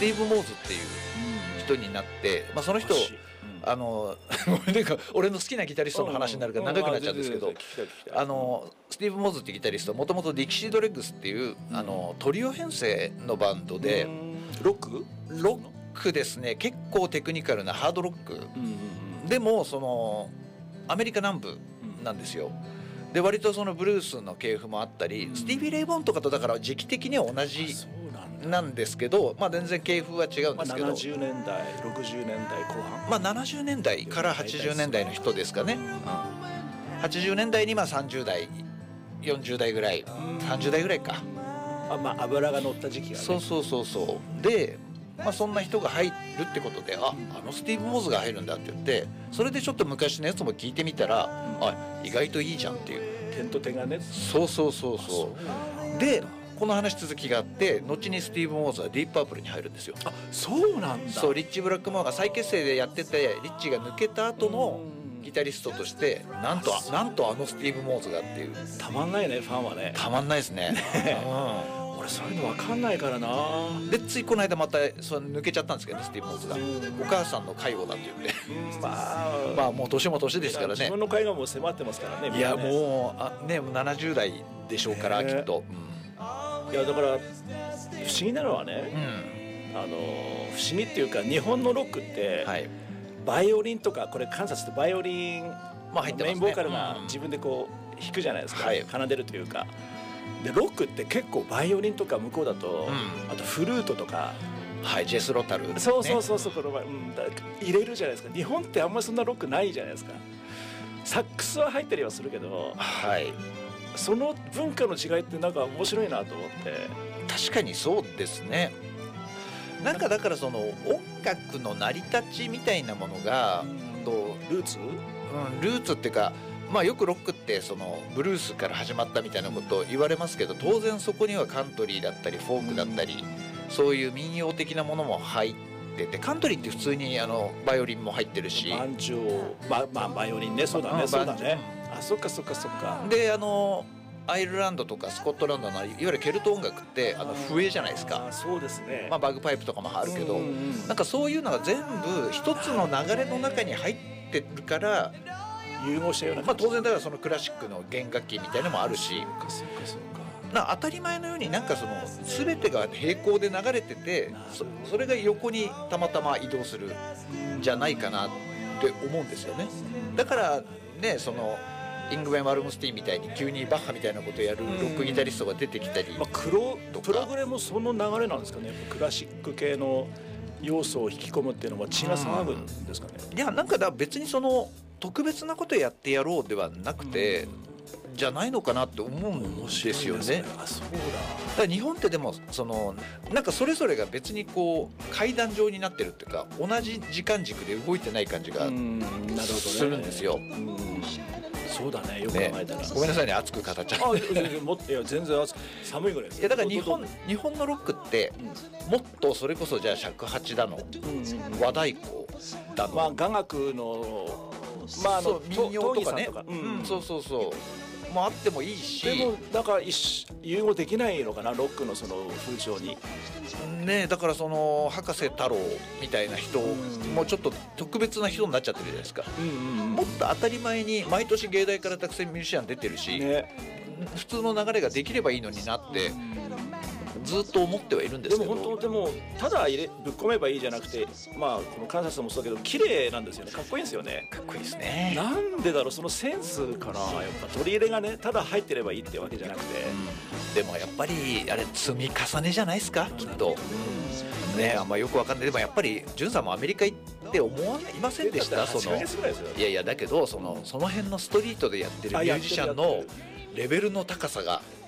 ティーブ・モーズっていう人になって、まあ、その人ごめんね、俺の好きなギタリストの話になるから長くなっちゃうんですけど、スティーブ・モーズっていうギタリストはもともとディキシー・ドレッグスっていうトリオ編成のバンドで、 ロックですね。結構テクニカルなハードロック、でもそのアメリカ南部なんですよ。で割とそのブルースの系譜もあったり、スティービー・レイ・ボーンとかとだから時期的には同じなんですけど、まあ、全然系譜は違うんですけど、 70年代60年代後半、 まあ、70年代から80年代の人ですかね、80年代にまあ30代40代ぐらい、30代ぐらいか、 まあ油が乗った時期がね。 そうで、まあ、そんな人が入るってことで、あのスティーブ・モーズが入るんだって言って、それでちょっと昔のやつも聞いてみたら、意外といいじゃんっていう、 点と点がね。 そうでこの話続きがあって、後にスティーブ・モーズはディープ・パープルに入るんですよ。 そうなんだ。 そうリッチ・ブラックモアが再結成でやってて、リッチが抜けた後のギタリストとして、なんとあのスティーブ・モーズがっていう。 たまんないね、ファンはね。 たまんないですね。 俺そういうの分かんないからな。 でついこの間またその抜けちゃったんですけどね、スティーブ・モーズがお母さんの介護だって言って、まあもう年も年ですからね。 自分の介護も迫ってますからね。 いやもうね70代でしょうから、きっと。 いやだから不思議なのはね、不思議っていうか、日本のロックって、バイオリンとか、これカンサスってバイオリン、メインボーカルが自分でこう弾くじゃないですか、奏でるというか。でロックって結構バイオリンとか向こうだと、あとフルートとか、 ジェス・ロタル、 そうこの前、入れるじゃないですか。日本ってあんまりそんなロックないじゃないですか。サックスは入ったりはするけど、その文化の違いってなんか面白いなと思って。 確かにそうですね。なんかだからその音楽の成り立ちみたいなものが、 ルーツっていうか、まあよくロックってそのブルースから始まったみたいなことを言われますけど、当然そこにはカントリーだったりフォークだったり、そういう民謡的なものも入ってて、カントリーって普通にバイオリンも入ってるし、 バンジョー、バイオリンね、そうだね。そっかでアイルランドとかスコットランドのいわゆるケルト音楽って笛じゃないですか。 そうですね。 まあバグパイプとかもあるけど、なんかそういうのが全部一つの流れの中に入ってるから融合したような、 まあ当然だからそのクラシックの弦楽器みたいなのもあるし、当たり前のようになんかその全てが平行で流れてて、それが横にたまたま移動するんじゃないかなって思うんですよね。だからね、そのイングウェン・マルムスティンみたいに急にバッハみたいなことをやるロックギタリストが出てきたり、 プログレもその流れなんですかね。クラシック系の要素を引き込むっていうのは血が騒ぐんですかね。 いやなんか別にその特別なことやってやろうではなくて、じゃないのかなって思うんですよね。そうだ。だから日本ってでもそのなんかそれぞれが別にこう階段状になってるっていうか、同じ時間軸で動いてない感じがするんですよ。 そうだね、よく考えたら。 ごめんなさいね、熱く語っちゃって。 いや全然寒いぐらいです。 いやだから日本のロックってもっとそれこそじゃあ尺八だの、和太鼓だの、 まあ雅楽の民謡とかね、そうもあってもいいし、 でもなんか融合できないのかな、ロックのその風潮にね。だからその博士太郎みたいな人もちょっと特別な人になっちゃってるじゃないですか。もっと当たり前に毎年芸大からたくさんミュージシャン出てるし、普通の流れができればいいのになってずっと思ってはいるんですけど、 でもただぶっ込めばいいじゃなくて、まあこのカンサスもそうだけど綺麗なんですよね。かっこいいんですよね。 かっこいいですね。 なんでだろう、そのセンスかな。やっぱ取り入れがね、ただ入ってればいいってわけじゃなくて、 でもやっぱりあれ積み重ねじゃないですか、きっと。ね、あんまよくわかんない。でもやっぱりジュンさんもアメリカ行って思いませんでした？いやだけどその辺のストリートでやってるミュージシャンのレベルの高さが